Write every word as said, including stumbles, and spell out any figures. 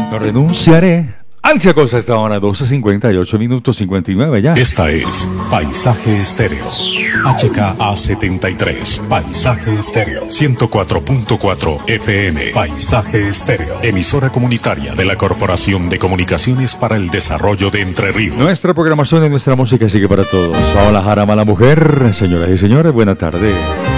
No renunciaré. Alcia Cosa esta hora, doce cincuenta y ocho minutos cincuenta y nueve ya. Esta es Paisaje Estéreo. H K A setenta y tres. Paisaje Estéreo. ciento cuatro punto cuatro F M. Paisaje Estéreo. Emisora comunitaria de la Corporación de Comunicaciones para el Desarrollo de Entre Ríos. Nuestra programación y nuestra música sigue para todos. Hola, Jarama la mujer. Señoras y señores, buena tarde.